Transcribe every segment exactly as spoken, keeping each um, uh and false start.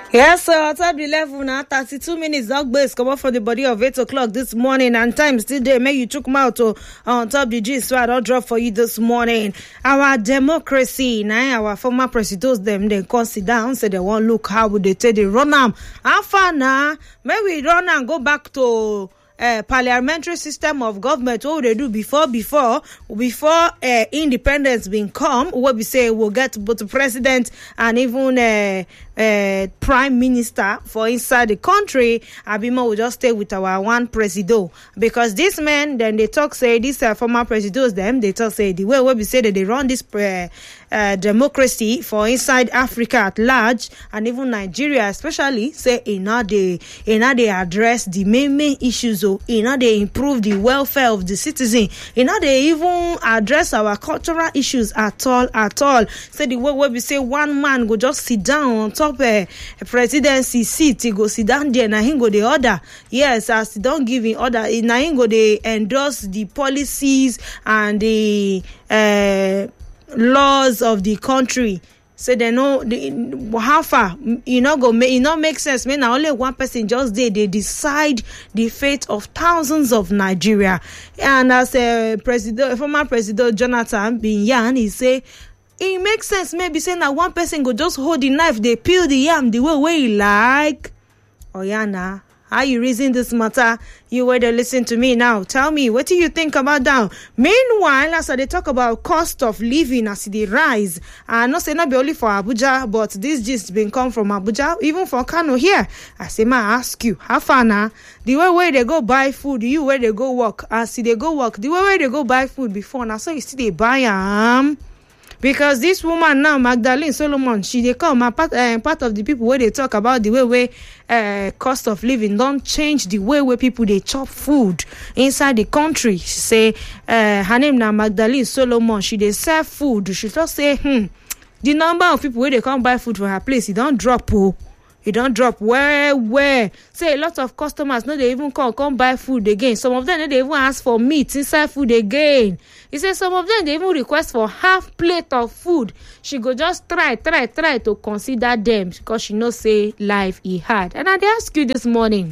Yes, sir. Top the level now. thirty-two minutes. Dog base come up from the body of eight o'clock this morning. And time still there. Make you took them out to on top the G. So I don't drop for you this morning. Our democracy. Now, our former presidents, them, they come sit down. Say they won't look how would they take the run them. How far now? May we run and go back to Uh, parliamentary system of government. What would they do before before before uh, independence been come? What we say we'll get both the president and even uh, uh, prime minister for inside the country. Abima will just stay with our one president because this man then they talk say this uh, former presidents them they talk say the way what we say that they run this uh, uh, democracy for inside Africa at large and even Nigeria especially say in how they in how they address the main main issues. You know, they improve the welfare of the citizen. You know, they even address our cultural issues at all, at all. So the way where we say one man go just sit down on top a uh, presidency seat, he go sit down there, now he go the order. Yes, as he don't give in order, now he go they endorse the policies and the uh, laws of the country. So they know the, how far you know go it not make sense. Man, now only one person just did they decide the fate of thousands of Nigeria. And as a president, former president Jonathan bin Yan, he say it makes sense. Maybe saying that one person go just hold the knife, they peel the yam the way way he like. Oh yeah, nah. How you reason this matter? You were to listen to me now. Tell me, what do you think about that? Meanwhile, as they talk about cost of living as they rise, I not say not be only for Abuja, but this just been come from Abuja, even for Kano here. I say, ma ask you, how far now? The way where they go buy food, you where they go work, as they go work, the way where they go buy food before, now so you see they buy um. Because this woman now, Magdalene Solomon, she they come a part, uh, part of the people where they talk about the way where uh, cost of living don't change the way where people they chop food inside the country. She say uh, her name now Magdalene Solomon. She they sell food. She just say hmm the number of people where they come buy food for her place it don't drop oh. It don't drop where where say a lot of customers no they even come come buy food again. Some of them no, they even ask for meat inside food again. He says some of them they even request for half plate of food. She go just try try try to consider them because she know say life is hard. And I they ask you this morning,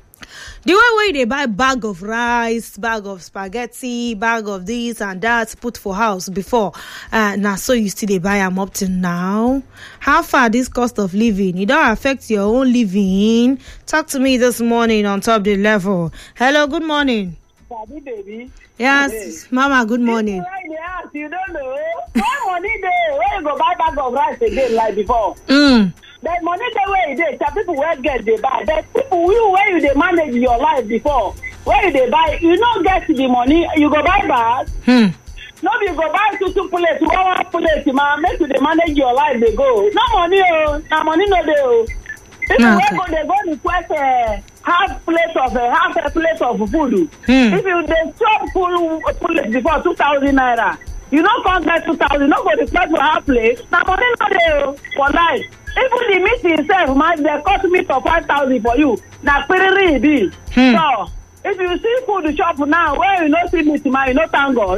the way where they buy bag of rice, bag of spaghetti, bag of this and that put for house before, uh, now so you still they buy them up to now. How far this cost of living it don't affect your own living? Talk to me this morning on top the level. Hello, good morning. Daddy, baby. Yes, hey. Mama. Good morning. Yes, you don't know. What money there? Where you go buy bag of rice again like before? Mm. The money the way it is, the people where get they buy. The people you where you they manage your life before. Where you they buy, you don't get the money. You go buy bag. Hmm. No, you go buy two two plates, one one plate, man. Make you they manage your life. They go. No money, oh, no money, no they. Oh. People okay. Where go they go request a half plate of a half a plate of food. Hmm. If you they chop full plate before two thousand naira, you don't come get two thousand. No go request for half plate. No money, no they for life. Even the meat itself, man, they cost me for five thousand for you. Now, pretty be. Hmm. So, if you see food shop now, where you not see meat, man, you not thank God.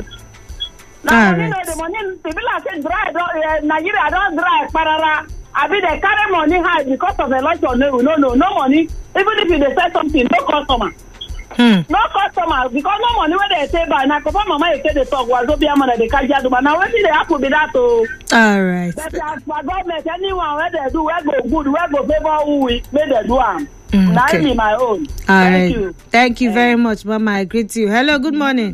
Now, money, right. No, the money, people are saying dry, uh, Nigeria don't dry, parara. I mean, they carry money high because of the lunch or no, no, no, no money. Even if you they say something, no customer. Hmm. No customer, because no money when they say by now, because mama you say they talk was be among the kaja, but now when they have to be that oh. All right. But as for government, anyone where they do, where go good, where go favor who we may they do am. Mm, That okay. is my own. All Thank right. you. Thank you Uh, very much, Mama. I agree to you. Hello, good morning.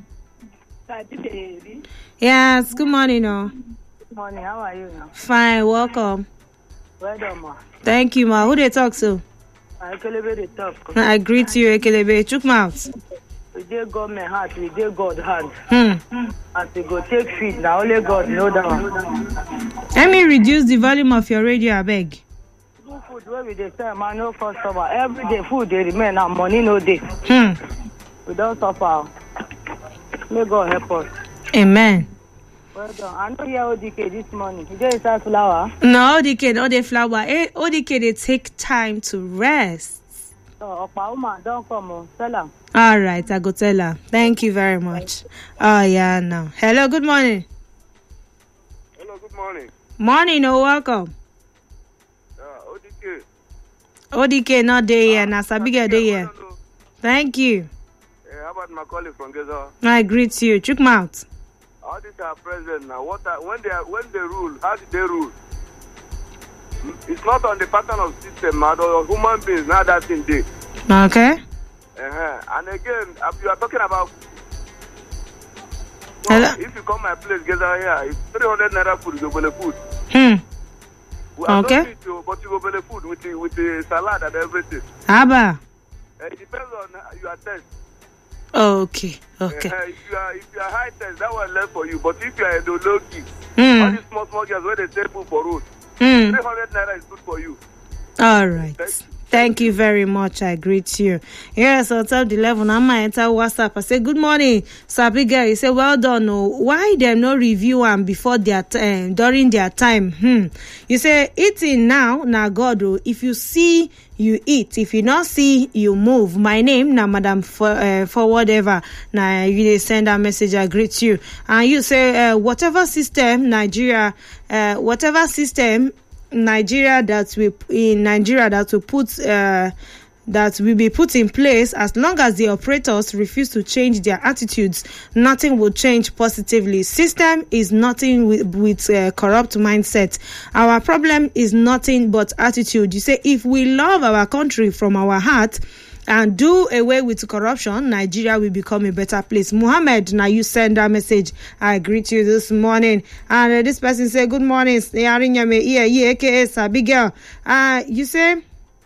Good Yes, good morning. Oh. morning. How are you now? Fine, welcome. Well done, ma. Thank you, Ma. Who they talk to? I celebrate the talk. I agree to you, Ekelebe. Chook mouth. We did government hand, we did God hand. Hmm. And we go take feed. Now only God know that one. Let me reduce the volume of your radio, I beg. Good food where we dey sell, man, no customer. Every day food they remain and money no day. Hmm. We don't suffer. May God help us. Amen. Well done. I know here O D K this morning. You dey inside flower. No, O D K, no, they flower. Eh, O D K, they take time to rest. So Opa woman don't come on. Tell her. All right, I go tell her. Thank you very much. Oh, yeah, now. Hello, good morning. Hello, good morning. Morning, oh, welcome. Yeah, O D K. O D K not there here. Na Sabiga there here. Thank you. Uh, how about my colleague from Gezo? I greet you. Chook mouth. All these are president now. What are, when they are, when they rule, how did they rule? It's not on the pattern of system, man, or human beings. Now that thing day. Okay. Uh-huh. And again, you are talking about. Hello? If you come my place, Gezo here, it's three hundred naira food. You go buy food. Hmm. We are Okay. not to, but you go buy food with the, with the salad and everything. Aba. Uh, it depends on your test. Okay. Okay. Uh, if you are if you are high test, that one left for you. But if you are in the low key, Hmm. all these small small girls where they sell food for road, Hmm. three hundred naira is good for you. All right. Thank you very much. I greet you. Yes, on top the level. I'm my enter WhatsApp. I say, good morning, Sabiga. You say, well done. Oh, why they no review am before their time, during their time? Hmm. You say, eating now, na God. Oh, if you see, you eat. If you not see, you move. My name, na Madam for, uh, for whatever. Now you dey send a message. I greet you. And you say, uh, whatever system, Nigeria, uh, whatever system, Nigeria that we in Nigeria that will put uh, that will be put in place, as long as the operators refuse to change their attitudes, nothing will change positively. System is nothing with, with uh, corrupt mindset. Our problem is nothing but attitude. You say if we love our country from our heart and do away with corruption, Nigeria will become a better place. Muhammad, now you send a message. I greet you this morning. And uh, this person say, good morning. Yeah, yeah, aka Sabiga. Uh, you say,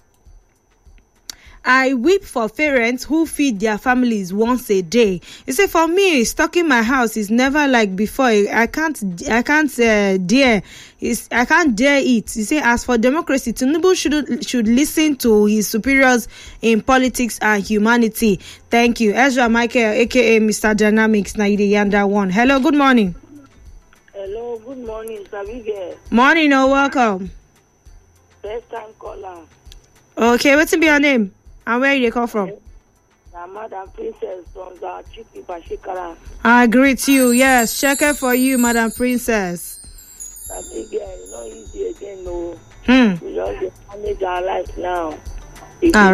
I weep for parents who feed their families once a day. You say, for me, stocking my house is never like before. I can't, I can't uh, dare. It's, I can't dare eat. You say, as for democracy, Tinubu should should listen to his superiors in politics and humanity. Thank you, Ezra Michael, aka Mister Dynamics. Now you the Yanda one. Hello, good morning. Hello, good morning, Sabiga. Morning, oh, welcome. First time caller. Okay, what's be your name and where you come from? I'm Madam Princess from the Chiki Bashikara. I greet you. Yes, check it for you, Madam Princess. Sabiga, it's not easy again, no. Hmm. We just manage our life now. All